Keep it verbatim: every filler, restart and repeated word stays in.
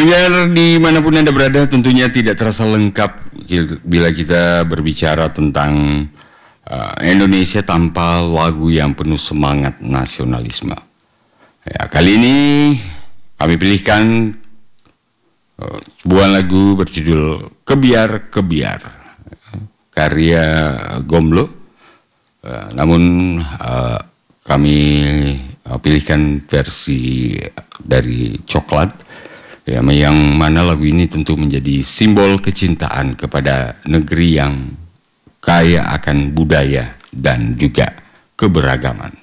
Pendengar dimanapun Anda berada, tentunya tidak terasa lengkap bila kita berbicara tentang uh, Indonesia tanpa lagu yang penuh semangat nasionalisme. Ya, kali ini kami pilihkan uh, sebuah lagu berjudul Kebiar Kebiar, karya Gomblo. Uh, namun uh, kami uh, pilihkan versi dari Coklat. Ya, yang mana lagu ini tentu menjadi simbol kecintaan kepada negeri yang kaya akan budaya dan juga keberagaman.